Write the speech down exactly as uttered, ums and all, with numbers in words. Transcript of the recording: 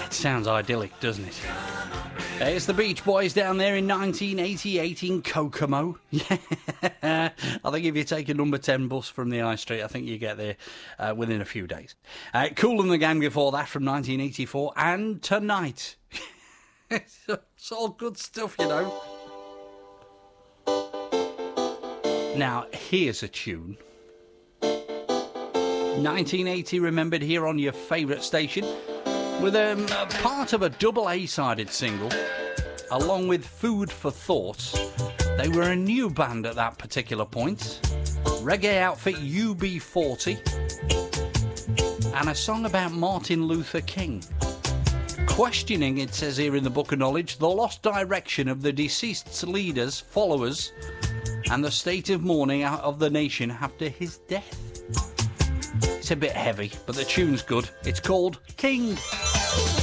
It sounds idyllic, doesn't it? Uh, it's the Beach Boys down there in nineteen eighty-eight in Kokomo. Yeah, I think if you take a number ten bus from the High Street, I think you get there uh, within a few days. Uh, Kool and the Gang before that from nineteen eighty-four, and Tonight. it's, it's all good stuff, you know. Now, here's a tune. nineteen eighty, remembered here on your favourite station, with um, a part of a double A-sided single, along with Food for Thought. They were a new band at that particular point. Reggae outfit U B forty, and a song about Martin Luther King. Questioning, it says here in the Book of Knowledge, the lost direction of the deceased's leaders, followers, and the state of mourning of the nation after his death. It's a bit heavy, but the tune's good. It's called King.